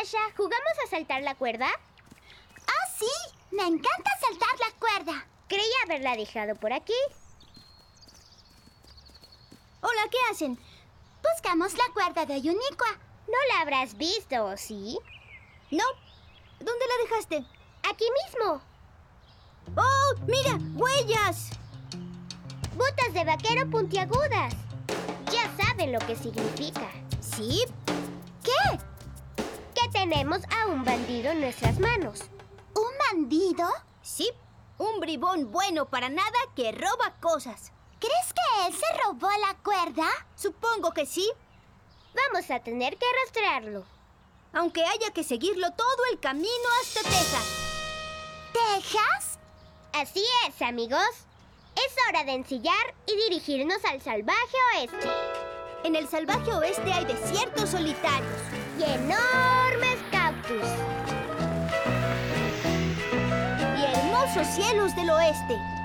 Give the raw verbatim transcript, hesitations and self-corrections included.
Tasha, ¿jugamos a saltar la cuerda? ¡Oh, sí! Me encanta saltar la cuerda. Creí haberla dejado por aquí. Hola, ¿qué hacen? Buscamos la cuerda de Uniqua. No la habrás visto, ¿o sí? No. ¿Dónde la dejaste? Aquí mismo. ¡Oh, mira! ¡Huellas! Botas de vaquero puntiagudas. Ya saben lo que significa. ¿Sí? ¿Qué? Que tenemos a un bandido en nuestras manos. ¿Un bandido? Sí, un bribón bueno para nada que roba cosas. ¿Crees que él se robó la cuerda? Supongo que sí. Vamos a tener que rastrearlo. Aunque haya que seguirlo todo el camino hasta Texas. ¿Texas? Así es, amigos. Es hora de ensillar y dirigirnos al salvaje oeste. En el salvaje oeste hay desiertos solitarios. Y enormes cactus. Y hermosos cielos del oeste.